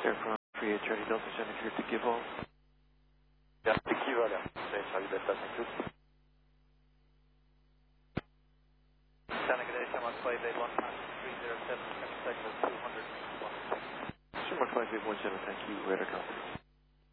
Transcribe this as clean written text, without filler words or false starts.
Aircraft Free Charlie Delta Center here to give all. Yeah, equivalent. Say Charlie Delta, thank you. Standing at HMR 581, 307, segment 201. Sure, Mark 5817, thank you, radar conference.